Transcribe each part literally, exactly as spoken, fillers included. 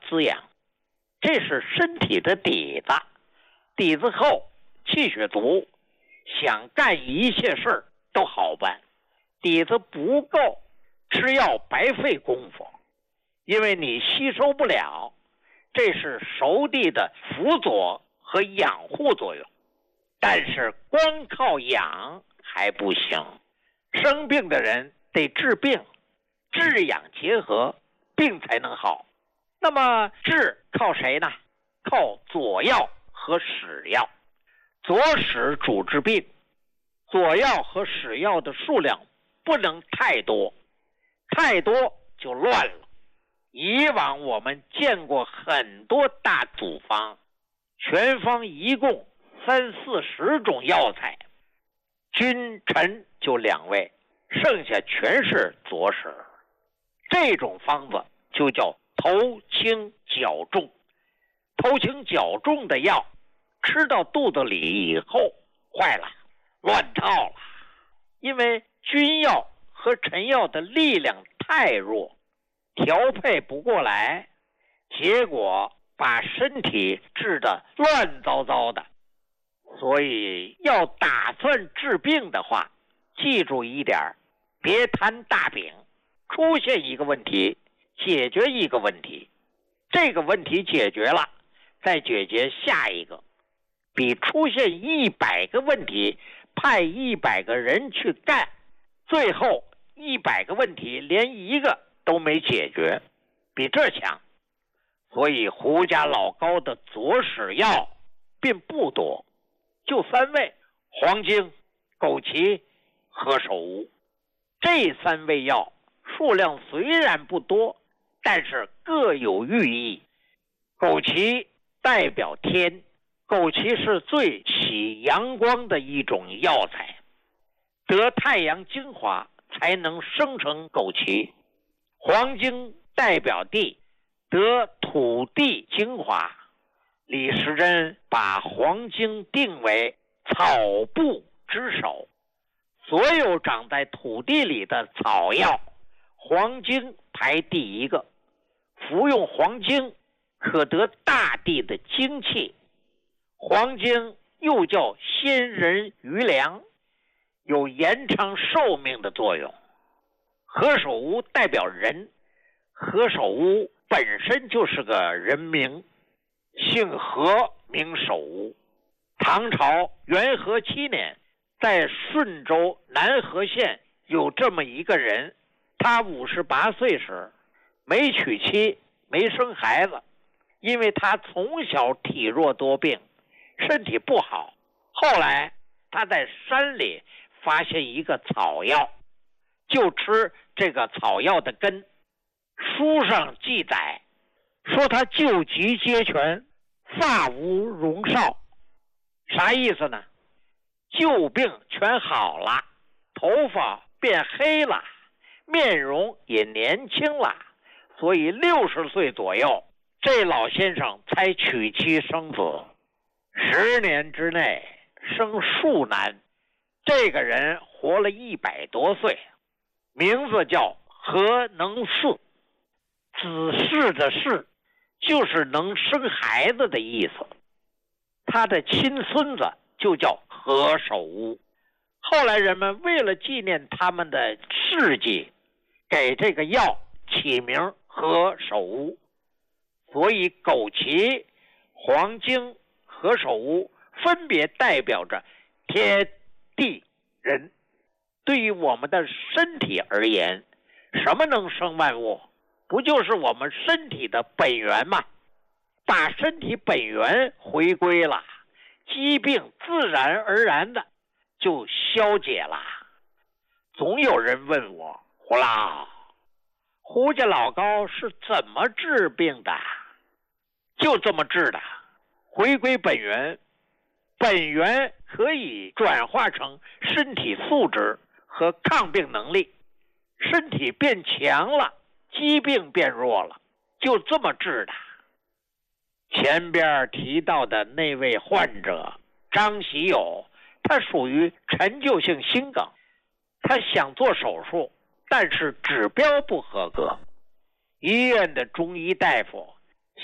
滋养，这是身体的底子。底子厚，气血足，想干一切事儿都好办。底子不够，吃药白费功夫，因为你吸收不了，这是熟地的辅佐和养护作用。但是光靠养还不行，生病的人得治病，治养结合，病才能好。那么治靠谁呢？靠佐药和使药。佐使主治病，佐药和使药的数量不能太多，太多就乱了。以往我们见过很多大组方，全方一共三四十种药材，君臣就两位，剩下全是佐使。这种方子就叫头轻脚重。头轻脚重的药吃到肚子里以后坏了，乱套了。因为君药和臣药的力量太弱，调配不过来，结果把身体治得乱糟糟的。所以要打算治病的话，记住一点，别摊大饼，出现一个问题解决一个问题，这个问题解决了再解决下一个，比出现一百个问题派一百个人去干，最后一百个问题连一个都没解决，比这强。所以胡家老高的佐使药并不多，就三味：黄精、枸杞、何首乌。这三味药数量虽然不多，但是各有寓意。枸杞代表天，枸杞是最起阳光的一种药材，得太阳精华才能生成枸杞。黄精代表地，得土地精华。李时珍把黄精定为草部之首，所有长在土地里的草药，黄精排第一个。服用黄精可得大地的精气。黄精又叫仙人余粮，有延长寿命的作用。何首乌代表人，何首乌本身就是个人名，姓何名首乌。唐朝元和七年，在顺州南河县有这么一个人，他五十八岁时没娶妻，没生孩子，因为他从小体弱多病，身体不好。后来他在山里发现一个草药，就吃这个草药的根。书上记载说他救急皆全，发无荣少。啥意思呢？旧病全好了，头发变黑了，面容也年轻了，所以六十岁左右，这老先生才娶妻生子。十年之内生数男，这个人活了一百多岁，名字叫何能嗣。子嗣的嗣就是能生孩子的意思。他的亲孙子就叫何首乌。后来人们为了纪念他们的事迹，给这个药起名何首乌。所以枸杞、黄精、何首乌分别代表着天地人。对于我们的身体而言，什么能生万物？不就是我们身体的本源吗？把身体本源回归了，疾病自然而然的就消解了。总有人问我，胡老，胡家老高是怎么治病的？就这么治的，回归本源。本源可以转化成身体素质和抗病能力，身体变强了，疾病变弱了，就这么治的。前边提到的那位患者张喜友，他属于陈旧性心梗，他想做手术，但是指标不合格。医院的中医大夫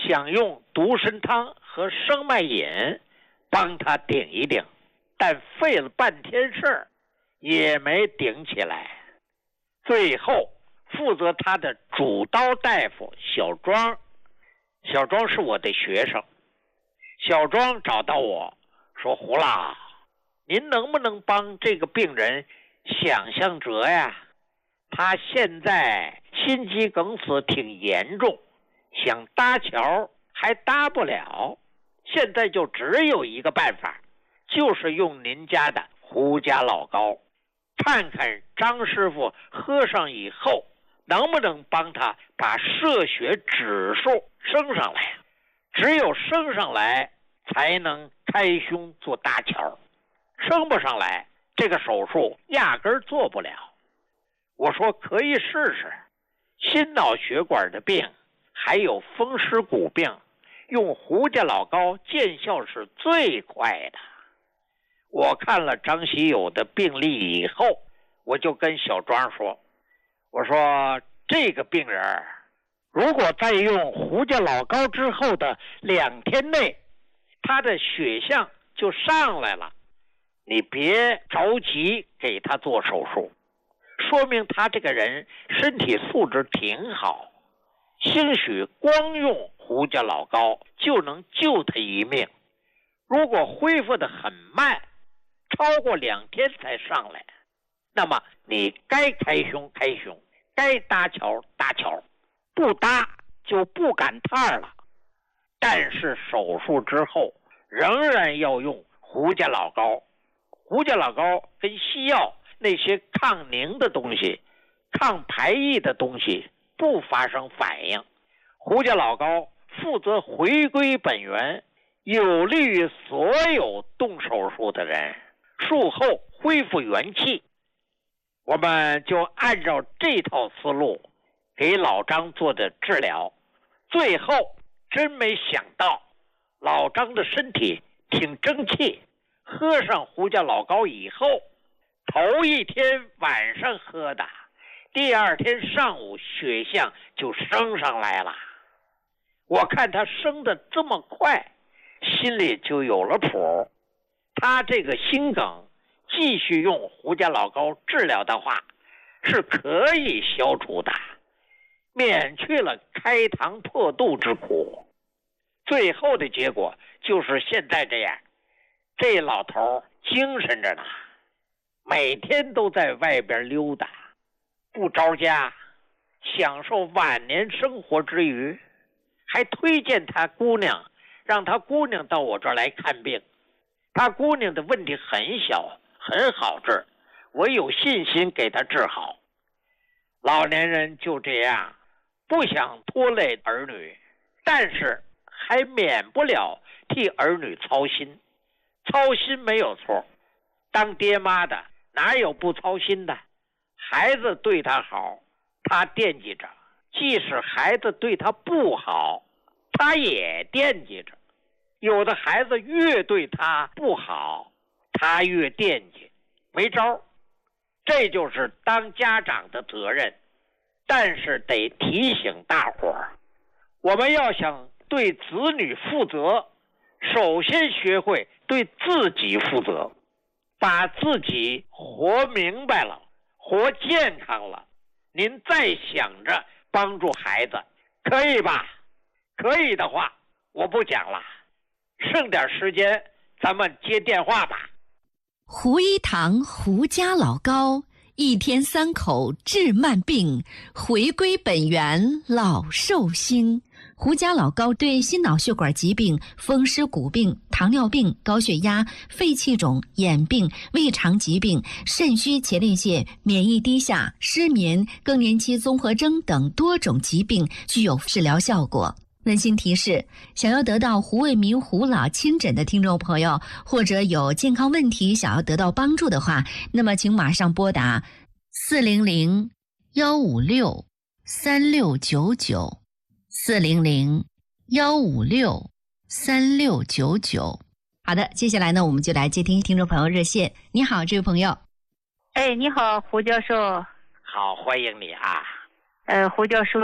想用独参汤和生脉饮帮他顶一顶，但费了半天事儿也没顶起来。最后负责他的主刀大夫小庄，小庄是我的学生，小庄找到我说：胡老，您能不能帮这个病人想象辙呀？他现在心肌梗死挺严重，想搭桥还搭不了，现在就只有一个办法，就是用您家的胡家老膏，看看张师傅喝上以后能不能帮他把射血指数升上来。只有升上来才能开胸做搭桥，升不上来这个手术压根儿做不了。我说可以试试，心脑血管的病还有风湿骨病，用胡家老膏见效是最快的。我看了张喜友的病例以后，我就跟小庄说，我说这个病人如果在用胡家老膏之后的两天内他的血象就上来了，你别着急给他做手术，说明他这个人身体素质挺好，兴许光用胡家老膏就能救他一命。如果恢复得很慢，超过两天才上来，那么你该开胸开胸，该搭桥搭桥，不搭就不赶趟了。但是手术之后仍然要用胡家老膏，胡家老膏跟西药那些抗凝的东西、抗排异的东西不发生反应，胡家老膏负责回归本源，有利于所有动手术的人术后恢复元气。我们就按照这套思路给老张做的治疗，最后真没想到老张的身体挺争气，喝上胡家老膏以后，头一天晚上喝的，第二天上午血象就升上来了。我看他升得这么快，心里就有了谱。他这个心梗继续用胡家老膏治疗的话，是可以消除的，免去了开膛破肚之苦。最后的结果就是现在这样，这老头精神着呢，每天都在外边溜达，不着家，享受晚年生活之余，还推荐他姑娘，让他姑娘到我这儿来看病。他姑娘的问题很小，很好治，我有信心给他治好。老年人就这样，不想拖累儿女，但是还免不了替儿女操心。操心没有错，当爹妈的哪有不操心的？孩子对他好，他惦记着，即使孩子对他不好，他也惦记着。有的孩子越对他不好，他越惦记，没招。这就是当家长的责任。但是得提醒大伙儿，我们要想对子女负责，首先学会对自己负责，把自己活明白了，活健康了，您再想着帮助孩子，可以吧？可以的话，我不讲了，剩点时间咱们接电话吧。 胡一堂胡家老膏，一天三口治慢病，回归本源老寿星。胡家老膏对心脑血管疾病、风湿骨病、糖尿病、高血压、肺气肿、眼病、胃肠疾病、肾虚前列腺、免疫低下、失眠、更年期综合征等多种疾病具有治疗效果。温馨提示：想要得到胡卫民胡老亲诊的听众朋友，或者有健康问题想要得到帮助的话，那么请马上拨打四零零幺五六三六九九四零零幺五六三六九九。好的，接下来呢，我们就来接听听众朋友热线。你好，这位朋友。 哎，你好，胡教授。 好，欢迎你啊。 呃，胡教授啊，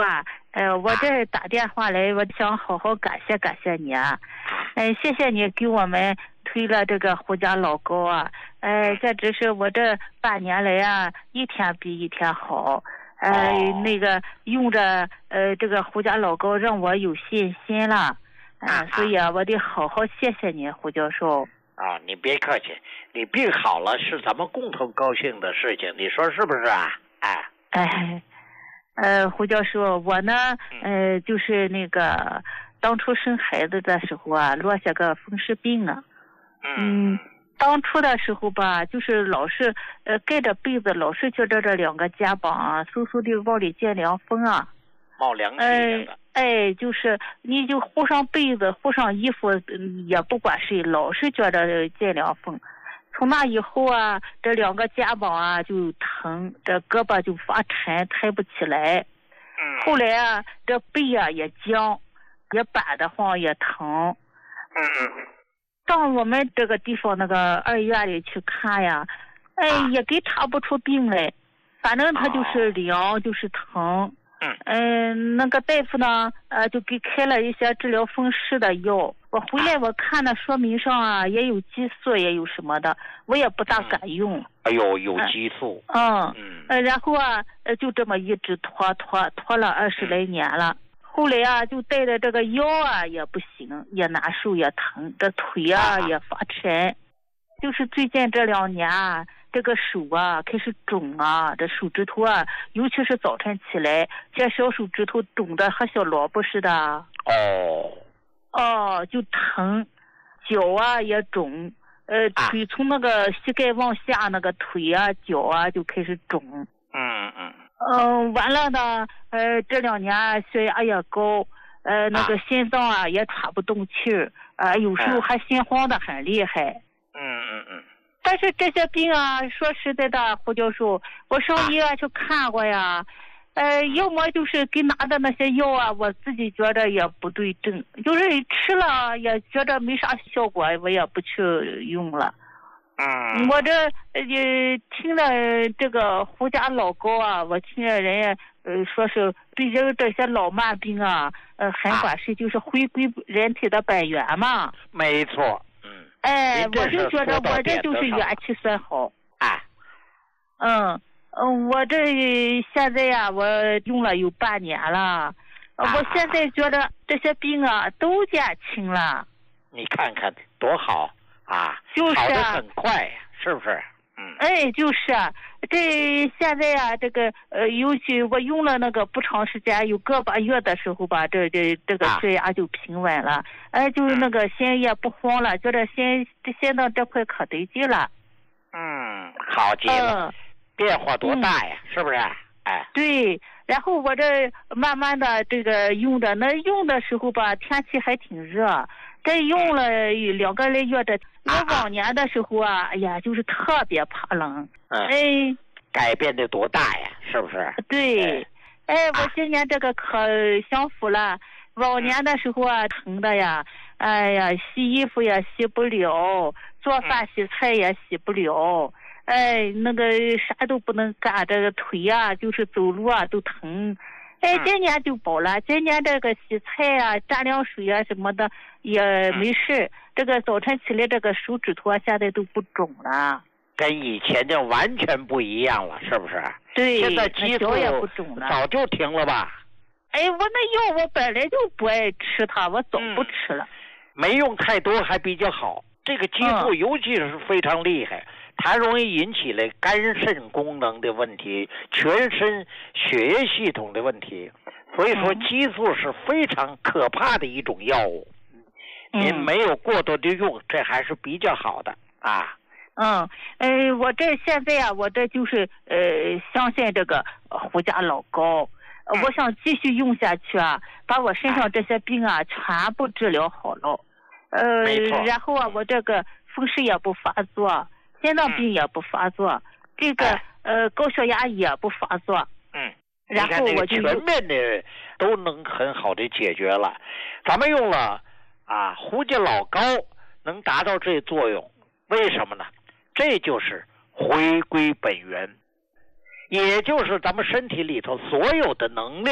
呃，我这打电话来，我想好好感谢感谢你啊，嗯、呃，谢谢你给我们推了这个胡家老高啊，呃，这只是我这半年来啊，一天比一天好，呃， 哦、 那个用着呃这个胡家老高让我有信心了，啊、呃，所以啊，我得好好谢谢你，胡教授。 啊、哦，你别客气，你病好了是咱们共同高兴的事情，你说是不是啊？哎， 哎。呃，胡教授，我呢，呃，就是那个当初生孩子的时候啊，落下个风湿病啊。嗯。当初的时候吧，就是老是呃盖着被子，老是觉着这两个肩膀啊，嗖嗖的往里见凉风啊。 冒凉气的。哎，哎，就是你就糊上被子，糊上衣服，嗯、也不管谁，老是觉着见凉风。从那以后啊，这两个肩膀啊就疼，这胳膊就发沉，抬不起来。 嗯。 后来啊，这背啊也僵，也板得慌，也疼。 嗯嗯。 到我们这个地方那个二医院里去看呀，哎， 啊、 也给查不出病来，反正他就是凉，哦、就是疼。 嗯。 嗯、呃，那个大夫呢，呃，就给开了一些治疗风湿的药。我回来我看那说明上啊，也有激素，也有什么的，我也不大敢用。 嗯、哎呦，有激素。 嗯。嗯。呃，然后啊，呃，就这么一直拖拖拖了二十来年了。嗯、后来啊，就带着这个腰啊也不行，也难受，也疼，这腿啊, 啊也发沉。就是最近这两年啊，这个手啊开始肿啊，这手指头啊，尤其是早晨起来，这小手指头肿的和小萝卜似的。 哦。 哦，就疼，脚啊也肿，呃，腿从那个膝盖往下那个腿啊、脚啊就开始肿。 嗯嗯。 嗯、呃，完了呢，呃，这两年血压也高，呃，那个心脏啊也喘不动气儿，啊、呃，有时候还心慌的很厉害。 嗯嗯嗯。 但是这些病啊，说实在的，胡教授，我上医院去看过呀。呃，要么就是给拿的那些药啊，我自己觉得也不对症，就是吃了也觉得没啥效果，我也不去用了。 嗯。 我这呃听了这个胡家老高啊，我听了人家呃说是对这个这些老慢病啊，呃很管事，就是回归人体的本源嘛。 没错。嗯。 哎，我就觉得我这就是元气算好。 哎。 嗯。嗯，我这现在呀、啊，我用了有半年了，啊、我现在觉得这些病啊都减轻了。 你看看多好啊！ 就是好的很快呀，是不是？嗯。 哎，就是这现在呀、啊，这个呃，尤其我用了那个不长时间，有个把月的时候吧，这这这个血压就平稳了，哎、啊，就是那个心也不慌了，觉得心心脏这块可得劲了。 嗯，好极了。嗯，变化多大呀、嗯、是不是？哎， 对，然后我这慢慢的这个用着，那用的时候吧，天气还挺热，这用了两个来月的，我往年的时候啊，哎呀，就是特别怕冷。 嗯， 哎， 改变的多大呀，是不是？ 对，哎，哎我今年这个可享福了，往年的时候啊，疼的呀，哎呀，洗衣服也洗不了，做饭洗菜也洗不了。哎，那个啥都不能干，这个腿啊，就是走路啊都疼。哎，今年就饱了，今年这个洗菜啊、蘸凉水啊什么的也没事。这个早晨起来，这个手指头啊，现在都不肿了， 跟以前就完全不一样了，是不是？ 对， 现在激素也不肿了， 早就停了吧？ 哎，我那药我本来就不爱吃它，我早不吃了。 嗯、没用太多还比较好，这个激素尤其是非常厉害。嗯它容易引起了肝肾功能的问题，全身血液系统的问题，所以说激素是非常可怕的一种药物。 嗯、 您没有过多的用，这还是比较好的啊。 嗯，呃，我这现在啊，我这就是呃，相信这个胡家老高，呃、我想继续用下去啊，把我身上这些病啊全部治疗好了。呃，然后啊，我这个风湿也不发作。心脏病也不发作，嗯、这个、哎、呃高血压也不发作， 嗯， 然后我就全面的都能很好的解决了。咱们用了啊胡家老高能达到这作用，为什么呢？这就是回归本源，也就是咱们身体里头所有的能量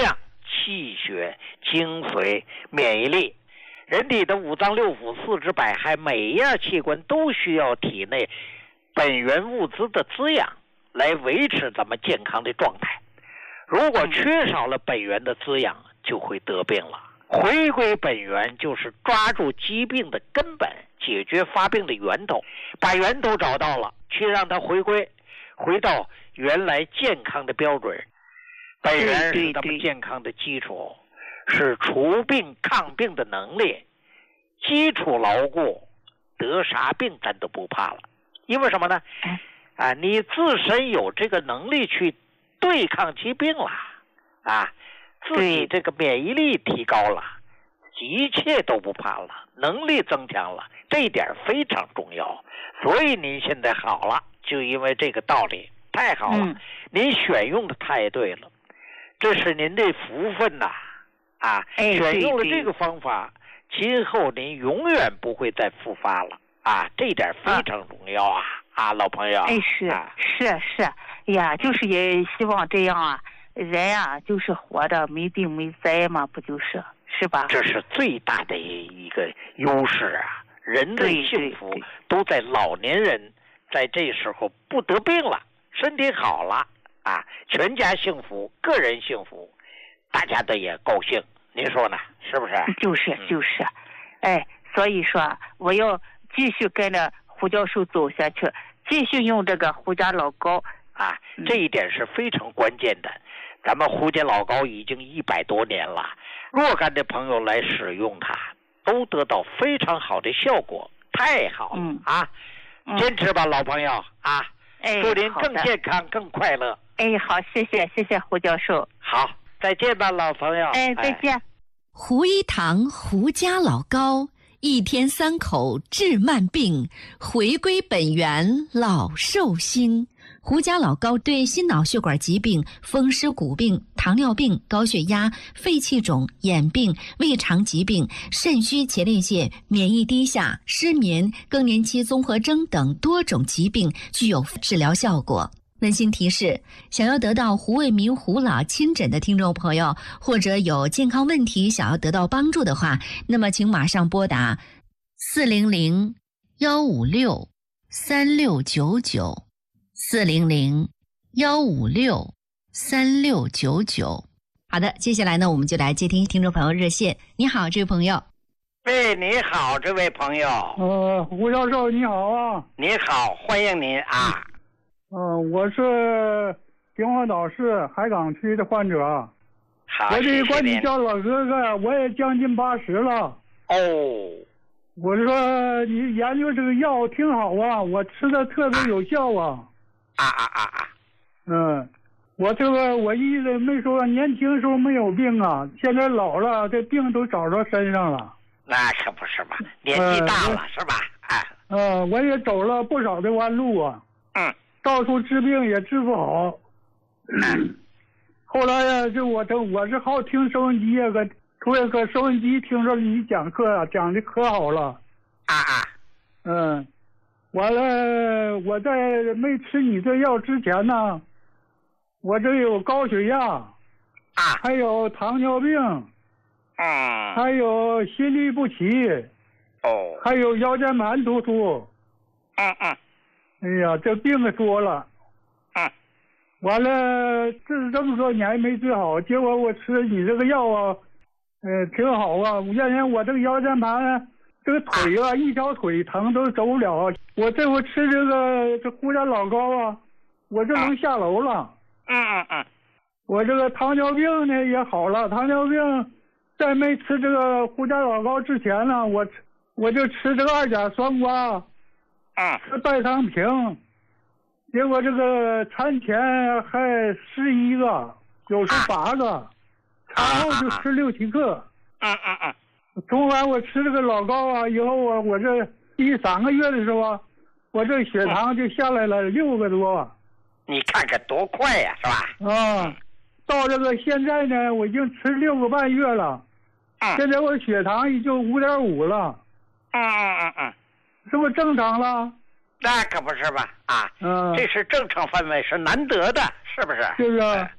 气血、精髓、免疫力。人体的五脏六腑、四肢百骸，每一样器官都需要体内本源物资的滋养，来维持咱们健康的状态。如果缺少了本源的滋养，就会得病了。回归本源就是抓住疾病的根本，解决发病的源头，把源头找到了，去让它回归，回到原来健康的标准。本源是咱们健康的基础，是除病抗病的能力。基础牢固，得啥病咱都不怕了。因为什么呢？啊，你自身有这个能力去对抗疾病了，啊，自己这个免疫力提高了，一切都不怕了，能力增强了，这一点非常重要。所以您现在好了，就因为这个道理，太好了，嗯、您选用的太对了，这是您的福分呐、啊，啊， 哎、 选用了这个方法，今后您永远不会再复发了啊，这一点非常重要啊。啊啊，老朋友， 哎，是、啊、是是，哎呀，就是也希望这样啊，人啊，就是活的没病没灾嘛，不就是，是吧？ 这是最大的一个优势啊！人的幸福都在老年人在这时候不得病了，身体好了啊，全家幸福，个人幸福，大家的也高兴。您说呢？是不是？ 就是就是，嗯、哎，所以说我要继续跟着胡教授走下去。继续用这个胡家老膏啊，这一点是非常关键的。咱们胡家老膏已经一百多年了，若干的朋友来使用它，都得到非常好的效果，太好了、嗯、啊！坚持吧，老朋友啊！ 哎， 祝您更健康、更快乐。 哎，好，谢谢，谢谢胡教授。 好，再见吧，老朋友。 哎，再见。哎、 胡一堂胡家老膏。一天三口治慢病，回归本源老寿星。胡家老膏对心脑血管疾病、风湿骨病、糖尿病、高血压、肺气肿、眼病、胃肠疾病、肾虚前列腺、免疫低下、失眠、更年期综合征等多种疾病具有治疗效果。温馨提示：想要得到胡卫民胡老亲诊的听众朋友，或者有健康问题想要得到帮助的话，那么请马上拨打四零零幺五六三六九九四零零幺五六三六九九。好的，接下来呢，我们就来接听听众朋友热线。你好，这位朋友。 喂，你好，这位朋友。 呃，胡教授你好啊。 你好，欢迎您啊。 嗯、呃，我是平华岛市海港区的患者。 好， 我这管你叫老哥哥，我也将近八十了。 哦， 我说你研究这个药挺好啊，我吃的特别有效啊。 啊啊啊啊！ 嗯，我这个我一直没说年轻时候没有病啊，现在老了，这病都找到身上了。 那可不是嘛，年纪大了、呃、是吧？哎。 呃，我也走了不少的弯路啊。 嗯。 到处治病也治不好，嗯、后来呀，就我这我是好听收音机啊，个突然搁收音机听着你讲课啊，讲的可好了， 啊啊， 嗯，完了我在没吃你这药之前呢，我这有高血压， 啊， 还有糖尿病， 嗯， 还有心律不齐， 哦， 还有腰间盘突出， 嗯嗯。 哎呀，这病可多了， 嗯， 完了治这么多年没治好，结果我吃你这个药啊，呃，挺好啊。原先我这个腰间盘，这个腿啊，一条腿疼都走不了。我这回吃这个这胡家老膏啊，我这能下楼了。 嗯嗯嗯。 我这个糖尿病呢也好了，糖尿病在没吃这个胡家老膏之前呢，我我就吃这个二甲双胍。 啊， 吃代糖平，结果这个产前还十一个，有时八个，产后就吃六七个。 嗯嗯嗯。 从完我吃这个老膏啊，以后我我这第三个月的时候，我这血糖就下来了六个多。 你看看多快呀，是吧？ 啊，到这个现在呢，我已经吃六个半月了。 嗯。 现在我血糖已经五点五了。 嗯嗯嗯嗯。 是不是正常了？ 那可不是吧？啊， 嗯， 这是正常范围，是难得的，是不是？ 就是，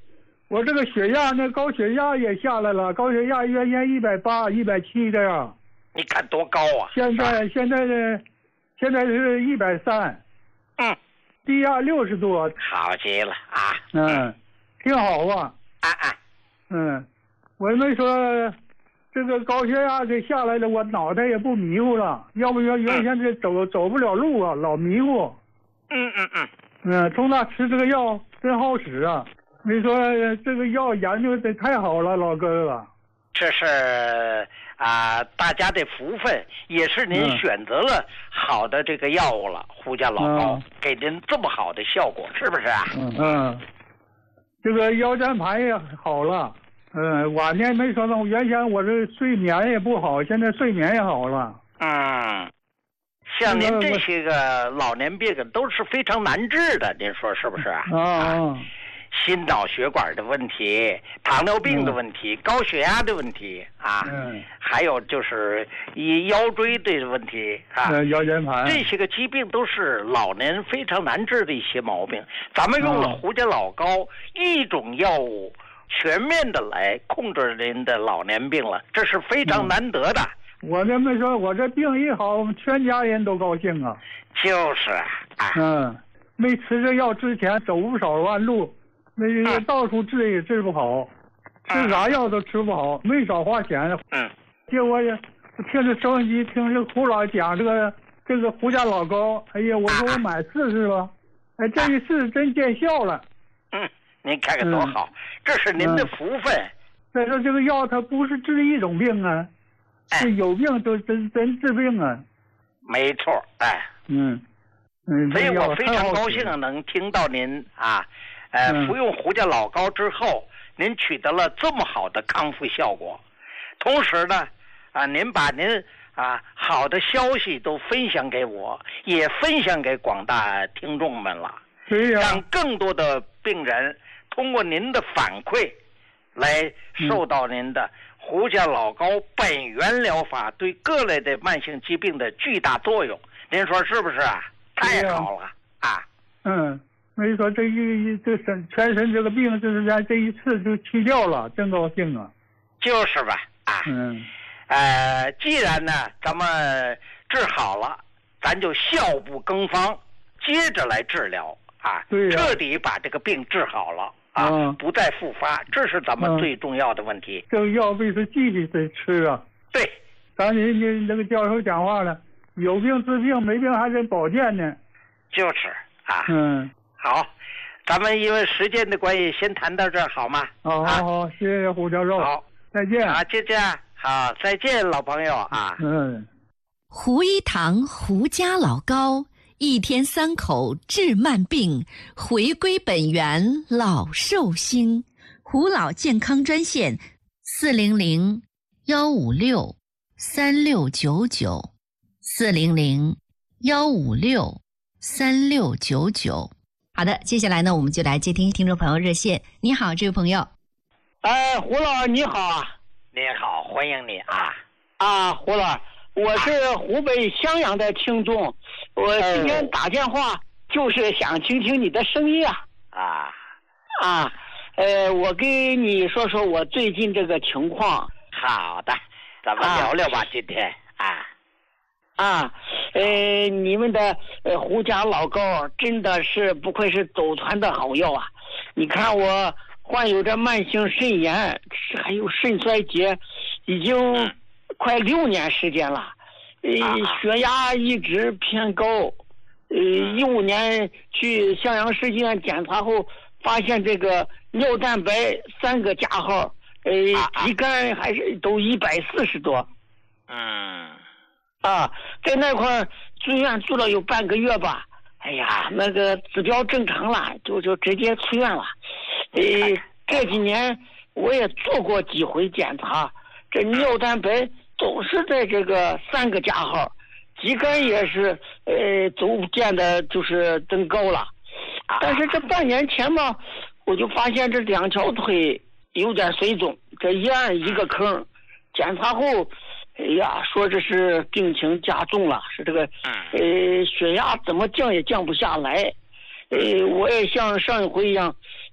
我这个血压那高血压也下来了，高血压原先一百八、一百七这样。 你看多高啊！ 现在现在呢，现在是一百三。 嗯， 低压六十多。 好极了啊！ 嗯，挺好啊。 啊啊。 嗯，我没说这个高血压这下来了，我脑袋也不迷糊了，要不原原先这走、嗯、走不了路啊，老迷糊。 嗯嗯嗯。 嗯，从那吃这个药真好使啊！你说这个药研究的太好了，老哥哥。 这是啊、呃，大家的福分，也是您选择了好的这个药物了，嗯、胡家老高、嗯、给您这么好的效果，是不是啊？ 嗯嗯，这个腰间盘也好了，嗯，晚年没说到，原先我这睡眠也不好，现在睡眠也好了。 嗯，像您这些个老年病都是非常难治的，您说是不是啊？ 啊。啊心脑血管的问题，糖尿病的问题，嗯、高血压的问题啊， 嗯、 还有就是一腰椎的问题啊， 嗯、腰间盘这些个疾病都是老年非常难治的一些毛病。咱们用了胡家老高、嗯、一种药物，全面的来控制您的老年病了，这是非常难得的。 嗯、我这么说，我这病一好，我们全家人都高兴啊。 就是啊， 嗯，没吃这药之前走不少弯路。那个到处治也治不好，嗯、吃啥药都吃不好，没少花钱。 嗯， 结果也听着收音机，听着胡老讲这个这个胡家老高，哎呀，我说我买试试吧，哎，这一试真见效了。 嗯，您看看多好，嗯、这是您的福分。 再说这个药它不是治一种病啊，是有病都真真治病啊。 没错，哎， 嗯嗯， 所以我非常高兴能听到您啊。呃，服用胡家老高之后，您取得了这么好的康复效果，同时呢，啊，您把您啊好的消息都分享给我，也分享给广大听众们了， 对呀， 让更多的病人通过您的反馈，来受到您的胡家老高本源疗法对各类的慢性疾病的巨大作用，您说是不是啊？太好了啊！ 嗯。没说这一这身全身这个病，就是在这一次就去掉了，真高兴啊！ 就是吧，啊， 嗯， 呃，既然呢咱们治好了，咱就效不更方，接着来治疗啊， 对呀， 彻底把这个病治好了啊， 嗯、 不再复发，这是咱们最重要的问题。 嗯、这个药必须继续得吃啊！ 对， 咱人家那个教授讲话了，有病治病，没病还得保健呢。 就是啊， 嗯。 好，咱们因为时间的关系，先谈到这儿好吗？ 好好好，谢谢胡教授。 好， 再见。 啊，就这样。好，再见，老朋友啊。 嗯。 胡一堂胡家老高，一天三口治慢病，回归本源老寿星。胡老健康专线：四零零幺五六三六九九，四零零幺五六三六九九。好的，接下来呢，我们就来接听听众朋友热线。你好，这位朋友。 哎，胡老你好啊。 你好，欢迎你啊。 啊，胡老，我是湖北襄阳的听众，我今天打电话就是想听听你的声音啊。 啊。 啊，呃，我跟你说说我最近这个情况。 好的，咱们聊聊吧，啊、今天啊。 啊，呃，你们的呃胡家老高真的是不愧是走团的好药啊！你看我患有着慢性肾炎，还有肾衰竭，已经快六年时间了，呃，血压一直偏高，呃，一五年去襄阳市医院检查后，发现这个尿蛋白三个加号，呃，肌酐还是都一百四十多。 嗯。 啊，在那块住院住了有半个月吧，哎呀，那个指标正常了，就就直接出院了。呃，这几年我也做过几回检查，这尿蛋白都是在这个三个加号，肌酐也是呃逐渐的就是增高了。但是这半年前嘛，我就发现这两条腿有点水肿，这一按一个坑，检查后。哎呀，说这是病情加重了，是这个，呃，血压怎么降也降不下来，呃，我也像上一回一样，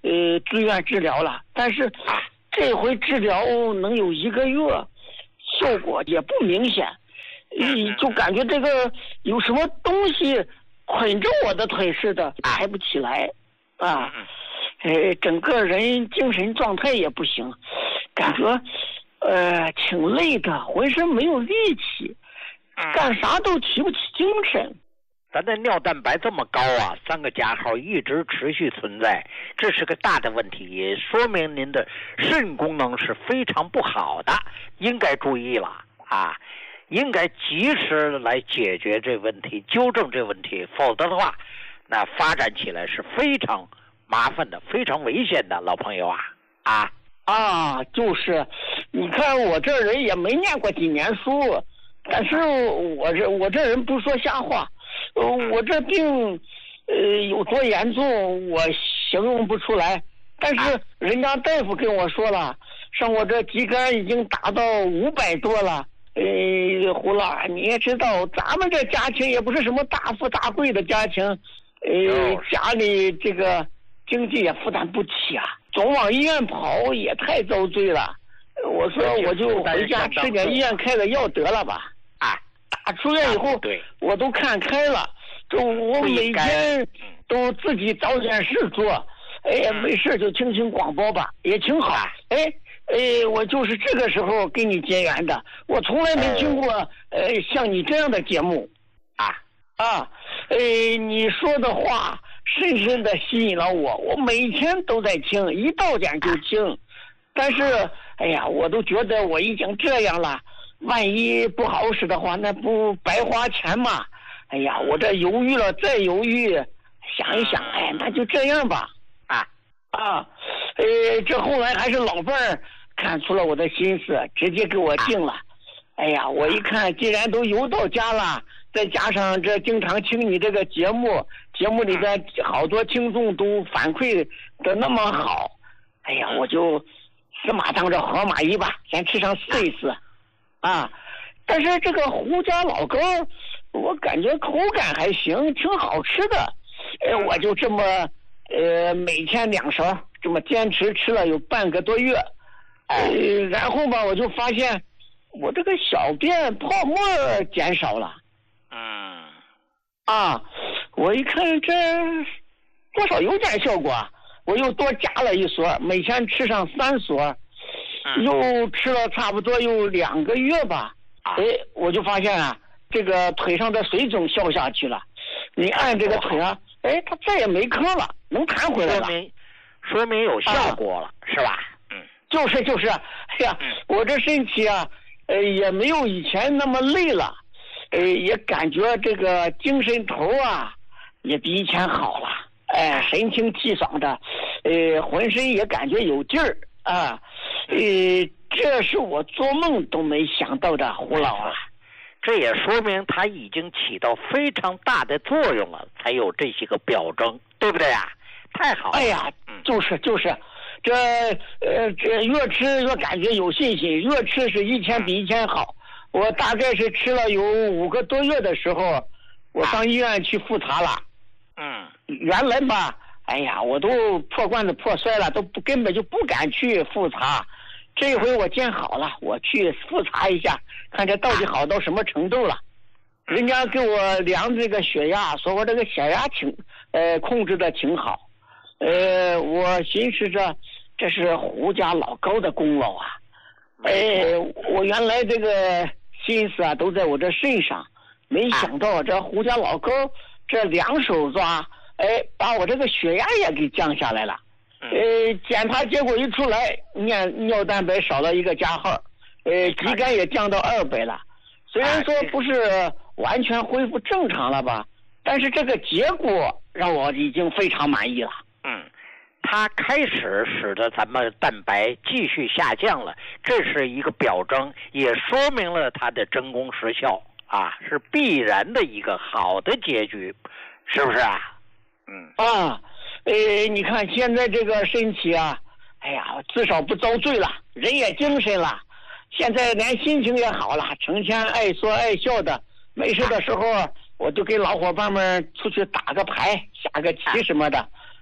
呃住院治疗了，但是这回治疗能有一个月，效果也不明显，嗯，就感觉这个有什么东西捆着我的腿似的，抬不起来，啊，呃，整个人精神状态也不行，感觉呃挺累的，浑身没有力气，干啥都提不起精神。 咱的尿蛋白这么高啊，三个加号一直持续存在，这是个大的问题，也说明您的肾功能是非常不好的，应该注意了啊，应该及时来解决这问题，纠正这问题，否则的话，那发展起来是非常麻烦的，非常危险的，老朋友啊啊啊！就是，你看我这人也没念过几年书，但是我这我这人不说瞎话。呃，我这病，呃，有多严重，我形容不出来。但是人家大夫跟我说了，像我这肌酐已经达到五百多了。呃，胡老，你也知道，咱们这家庭也不是什么大富大贵的家庭，呃，家里这个经济也负担不起啊，总往医院跑也太遭罪了。我说我就回家吃点医院开的药得了吧。啊，出院以后，我都看开了，就我每天都自己找点事做，哎呀，没事就听听广播吧，也挺好。哎哎，我就是这个时候跟你结缘的，我从来没听过呃像你这样的节目，啊啊，呃，你说的话深深的吸引了我，我每天都在听，一到点就听，但是哎呀，我都觉得我已经这样了。万一不好使的话，那不白花钱吗？哎呀，我这犹豫了再犹豫，想一想，哎，那就这样吧。啊啊，呃，这后来还是老伴儿看出了我的心思，直接给我定了。哎呀，我一看，既然都邮到家了，再加上这经常听你这个节目，节目里边好多听众都反馈的那么好，哎呀，我就死马当着活马医吧，先吃上试一试。啊，但是这个胡家老糕，我感觉口感还行，挺好吃的。呃，我就这么呃每天两勺，这么坚持吃了有半个多月。呃，然后吧，我就发现我这个小便泡沫减少了。嗯。啊，我一看这多少有点效果，我又多加了一勺，每天吃上三勺。又吃了差不多有两个月吧，哎，我就发现啊，这个腿上的水肿消下去了。你按这个腿啊，哎，它再也没磕了，能弹回来了。说明说明有效果了，啊、是吧？嗯， 就是就是，哎呀，我这身体啊，呃，也没有以前那么累了，呃，也感觉这个精神头啊，也比以前好了，哎，神清气爽的，呃，浑身也感觉有劲儿啊。呃，这是我做梦都没想到的，胡老啊， 这也说明它已经起到非常大的作用了，才有这些个表征，对不对呀？太好了！ 哎呀，就是就是，这呃这越吃越感觉有信心，越吃是一天比一天好。我大概是吃了有五个多月的时候，我上医院去复查了。嗯，原来吧。哎呀，我都破罐子破摔了，都不根本就不敢去复查。这一回我见好了，我去复查一下，看这到底好到什么程度了。人家给我量这个血压，说我这个血压挺呃控制的挺好。呃，我寻思着这是胡家老高的功劳啊。哎，我原来这个心思啊都在我这身上，没想到这胡家老高这两手抓。哎，把我这个血压也给降下来了，呃，检查结果一出来，尿尿蛋白少了一个加号，呃，肌酐也降到二百了。虽然说不是完全恢复正常了吧，但是这个结果让我已经非常满意了。 嗯，它开始使得咱们蛋白继续下降了，这是一个表征，也说明了它的真功实效啊，是必然的一个好的结局，是不是啊？嗯啊，呃，你看现在这个身体啊，哎呀，至少不遭罪了，人也精神了，现在连心情也好了，成天爱说爱笑的。没事的时候，我就跟老伙伴们出去打个牌、下个棋什么的。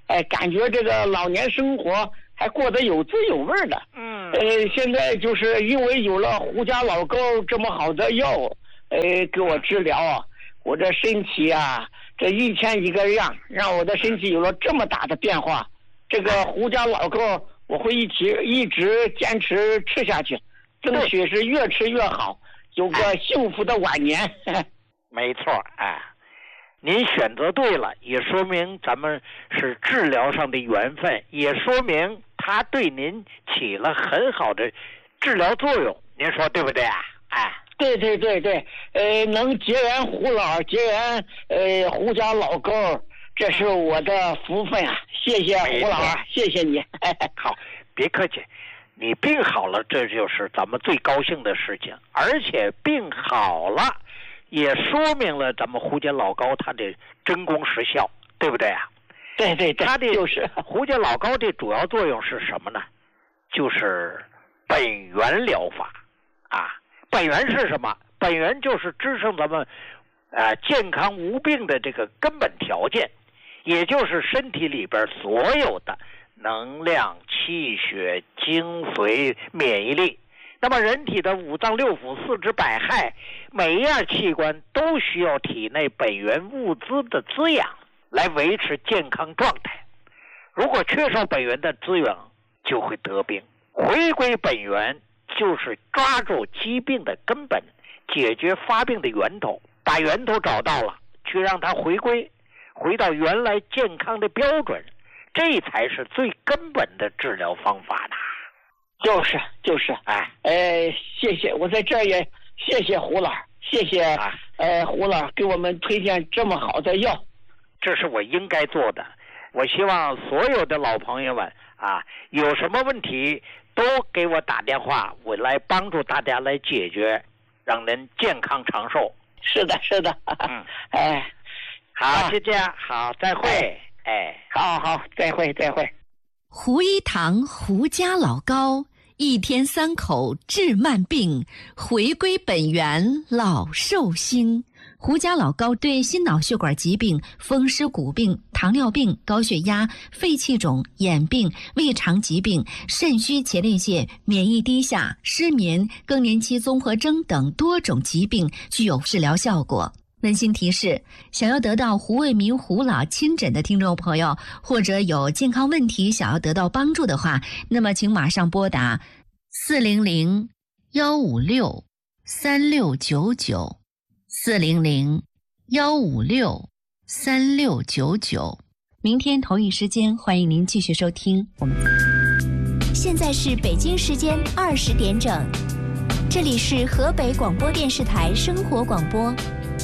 哎，感觉这个老年生活还过得有滋有味的。 嗯， 呃，现在就是因为有了胡家老高这么好的药，呃，给我治疗啊，我这身体啊，这一天一个样，让我的身体有了这么大的变化。这个胡家老高，我会一直一直坚持吃下去，争取是越吃越好，有个幸福的晚年。 没错，哎，您选择对了，也说明咱们是治疗上的缘分，也说明它对您起了很好的治疗作用，您说对不对啊？哎， 对对对对，呃，能结缘胡老，结缘呃胡家老高，这是我的福分啊！谢谢胡老啊，谢谢你。 好，别客气，你病好了，这就是咱们最高兴的事情，而且病好了，也说明了咱们胡家老高他的真功实效，对不对啊？ 对对对， 他的就是胡家老高的主要作用是什么呢？就是本源疗法啊。本源是什么？本源就是支撑咱们呃健康无病的这个根本条件，也就是身体里边所有的能量、气血、精髓、免疫力。那么人体的五脏六腑、四肢百骸，每一样器官都需要体内本源物资的滋养来维持健康状态。如果缺少本源的滋养，就会得病。回归本源就是抓住疾病的根本，解决发病的源头，把源头找到了，去让它回归，回到原来健康的标准，这才是最根本的治疗方法呢。 就是就是， 哎， 呃，谢谢，我在这儿也谢谢胡老，谢谢，啊、呃，胡老给我们推荐这么好的药， 这是我应该做的。我希望所有的老朋友们啊，有什么问题都给我打电话，我来帮助大家来解决，让人健康长寿。 是的，是的，嗯，哎， 好，就这样，好，再会，哎， 好好，再会，再会。 胡一堂胡家老高，一天三口治慢病，回归本源老寿星。胡家老高对心脑血管疾病、风湿骨病、糖尿病、高血压、肺气肿、眼病、胃肠疾病、肾虚前列腺、免疫低下、失眠、更年期综合征等多种疾病具有治疗效果。温馨提示：想要得到胡卫民胡老亲诊的听众朋友，或者有健康问题想要得到帮助的话，那么请马上拨打四零零幺五六三六九九四零零幺五六三六九九。明天同一时间，欢迎您继续收听我们。 现在是北京时间二十点整，这里是河北广播电视台生活广播。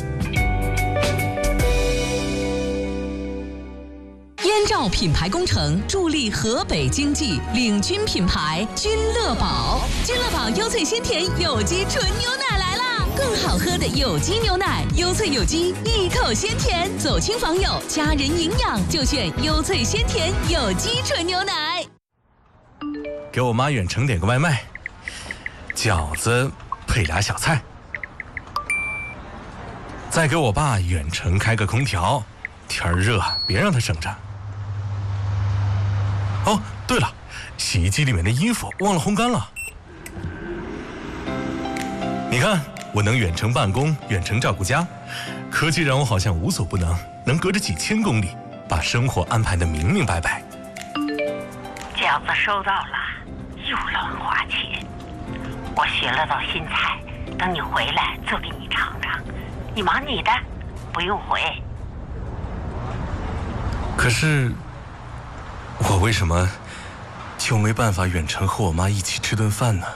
燕赵品牌工程助力河北经济，领军品牌君乐宝。君乐宝优萃鲜甜有机纯牛奶来啦！更好喝的有机牛奶，优萃有机，一口鲜甜，走亲访友，家人营养就选优萃鲜甜有机纯牛奶。 给我妈远程点个外卖，饺子配俩小菜。再给我爸远程开个空调，天热别让他省着。哦，对了，洗衣机里面的衣服忘了烘干了。你看，我能远程办公，远程照顾家，科技让我好像无所不能，能隔着几千公里把生活安排得明明白白。 饺子收到了，又乱花钱。我学了道新菜，等你回来做给你尝尝。你忙你的，不用回。 可是，我为什么就没办法远程和我妈一起吃顿饭呢？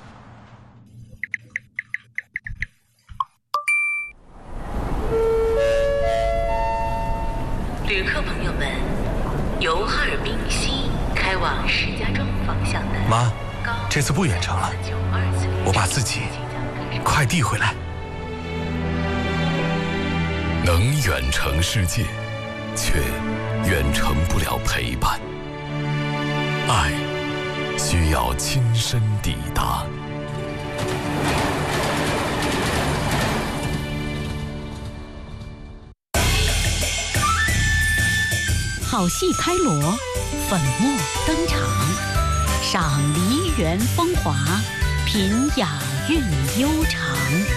旅客朋友们，由哈尔滨西开往石家庄方向的妈，这次不远程了，我把自己快递回来。 能远程世界，却远程不了陪伴。爱需要亲身抵达。 好戏开锣，粉墨登场，赏梨园风华，品雅韵悠长。